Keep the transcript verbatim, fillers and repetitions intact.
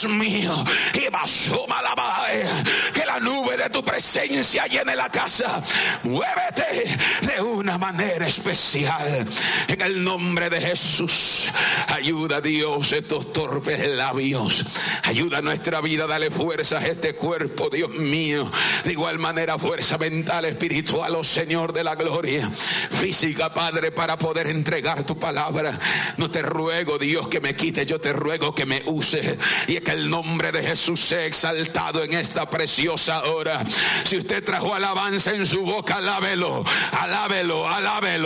Dios mío, y basuma la bae, que la nube de tu presencia llene la casa. Muévete de una manera especial en el nombre de Jesús. Ayuda, Dios, estos torpes labios. Ayuda a nuestra vida, dale fuerza a este cuerpo, Dios mío. De igual manera, fuerza mental, espiritual, oh Señor de la gloria, física, Padre, para poder entregar tu palabra. No te ruego, Dios, que me quites, yo te ruego que me use, y es que el nombre de Jesús sea exaltado en esta preciosa hora. Si usted trajo alabanza en su boca, alábelo, alábelo, alábelo.